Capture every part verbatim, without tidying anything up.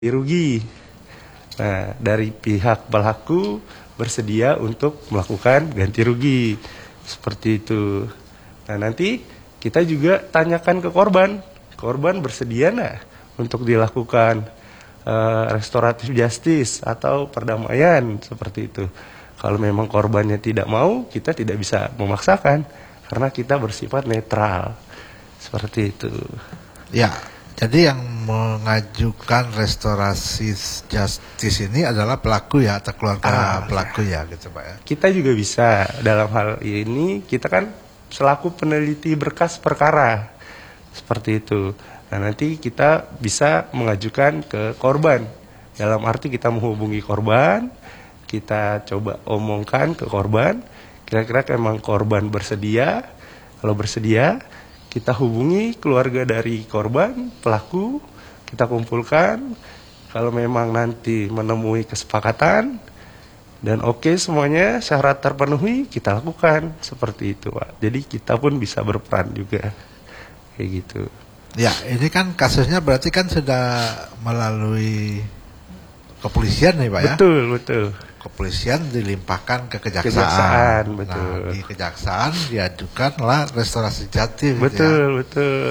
rugi. Nah, dari pihak pelaku bersedia untuk melakukan ganti rugi. Seperti itu. Nah, nanti kita juga tanyakan ke korban. Korban bersedia nggak untuk dilakukan uh, restoratif justice atau perdamaian seperti itu. Kalau memang korbannya tidak mau, kita tidak bisa memaksakan karena kita bersifat netral. Seperti itu. Ya. Jadi yang mengajukan restorasi justice ini adalah pelaku ya, atau keluarga ah, pelaku ya, gitu Pak ya. Kita juga bisa dalam hal ini, kita kan selaku peneliti berkas perkara, seperti itu. Nah, nanti kita bisa mengajukan ke korban, dalam arti kita menghubungi korban, kita coba omongkan ke korban, kira-kira memang korban bersedia, kalau bersedia, kita hubungi keluarga dari korban, pelaku, kita kumpulkan. Kalau memang nanti menemui kesepakatan dan oke okay semuanya, syarat terpenuhi, kita lakukan seperti itu, Pak. Jadi kita pun bisa berperan juga, kayak gitu. Ya, ini kan kasusnya berarti kan sudah melalui kepolisian nih, Pak ya? Betul, betul. Kepolisian dilimpahkan ke kejaksaan. Kejaksaan, betul. Nah, di kejaksaan diajukanlah restorasi justice. Betul, gitu ya. betul.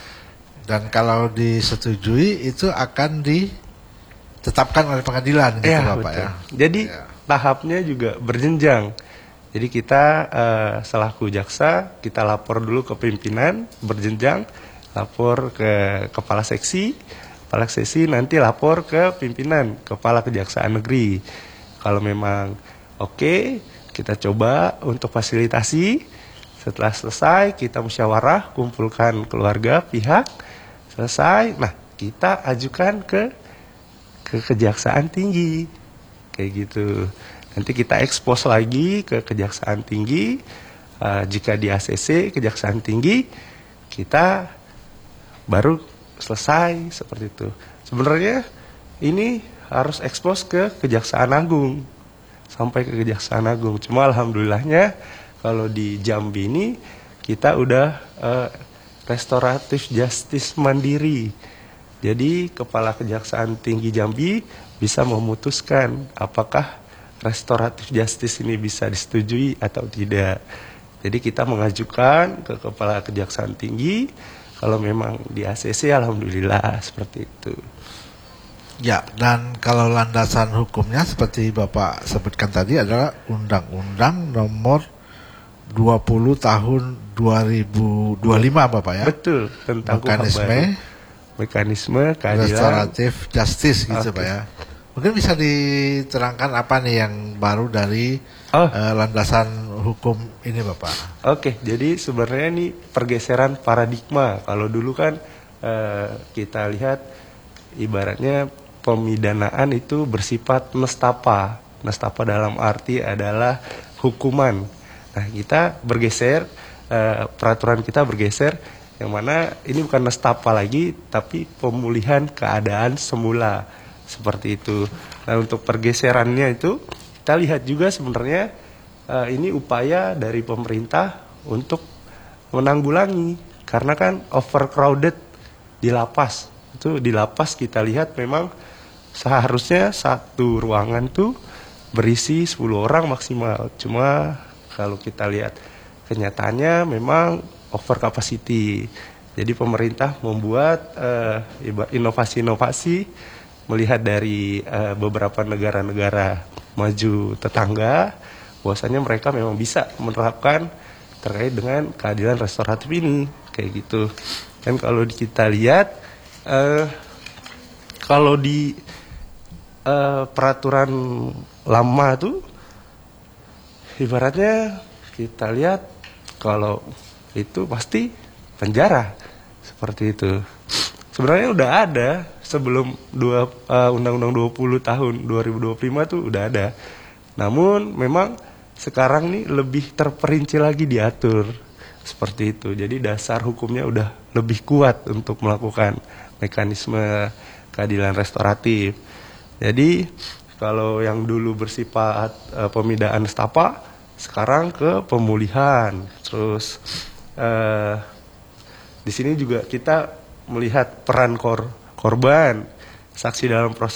Dan kalau disetujui itu akan ditetapkan oleh pengadilan, gitu ya, Bapak betul. ya. Jadi ya. tahapnya juga berjenjang. Jadi kita uh, selaku jaksa kita lapor dulu ke pimpinan berjenjang, lapor ke kepala seksi, kepala seksi nanti lapor ke pimpinan kepala kejaksaan negeri. Kalau memang oke, okay, kita coba untuk fasilitasi. Setelah selesai, kita musyawarah, kumpulkan keluarga, pihak, selesai. Nah, kita ajukan ke ke kejaksaan tinggi, kayak gitu. Nanti kita ekspos lagi ke kejaksaan tinggi. Uh, jika di A C C, kejaksaan tinggi, kita baru selesai seperti itu. Sebenarnya ini harus ekspos ke Kejaksaan Agung, sampai ke Kejaksaan Agung. Cuma alhamdulillahnya kalau di Jambi ini kita udah uh, restoratif justice mandiri. Jadi kepala Kejaksaan Tinggi Jambi bisa memutuskan apakah restoratif justice ini bisa disetujui atau tidak. Jadi kita mengajukan ke kepala Kejaksaan Tinggi, kalau memang di A C C alhamdulillah seperti itu. Ya, dan kalau landasan hukumnya seperti Bapak sebutkan tadi adalah Undang-Undang Nomor dua puluh Tahun dua ribu dua puluh lima Bapak ya. Betul, tentang mekanisme mekanisme keadilan restoratif justice gitu okay. Pak ya. Mungkin bisa diterangkan apa nih yang baru dari oh. uh, landasan hukum ini Bapak? Oke, okay, jadi sebenarnya ini pergeseran paradigma. Kalau dulu kan uh, kita lihat ibaratnya pemidanaan itu bersifat nestapa. Nestapa dalam arti adalah hukuman. Nah, kita bergeser, uh, peraturan kita bergeser, yang mana ini bukan nestapa lagi, tapi pemulihan keadaan semula. Seperti itu. Nah, untuk pergeserannya itu, kita lihat juga sebenarnya uh, ini upaya dari pemerintah untuk menanggulangi. Karena kan overcrowded di lapas. Itu di lapas kita lihat memang seharusnya satu ruangan tuh berisi sepuluh orang maksimal. Cuma kalau kita lihat kenyataannya memang over capacity. Jadi pemerintah membuat uh, inovasi-inovasi melihat dari uh, beberapa negara-negara maju tetangga, bahwasanya mereka memang bisa menerapkan terkait dengan keadilan restoratif ini, kayak gitu. Dan kalau kita lihat uh, kalau di Uh, peraturan lama tuh ibaratnya kita lihat kalau itu pasti penjara seperti itu. Sebenarnya udah ada sebelum dua, uh, Undang-Undang dua puluh tahun dua ribu dua puluh lima tuh udah ada. Namun memang sekarang nih lebih terperinci lagi diatur seperti itu. Jadi dasar hukumnya udah lebih kuat untuk melakukan mekanisme keadilan restoratif. Jadi kalau yang dulu bersifat uh, pemidaan nestapa, sekarang ke pemulihan. Terus uh, di sini juga kita melihat peran kor korban. saksi dalam proses